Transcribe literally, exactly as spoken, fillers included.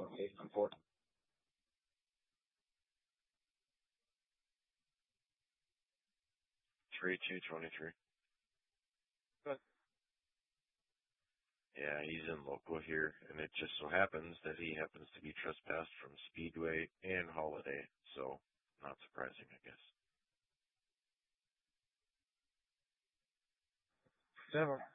Okay, important. Three two twenty three. Good. Yeah, he's in local here, and it just so happens that he happens to be trespassed from Speedway and Holiday, so not surprising, I guess. Never.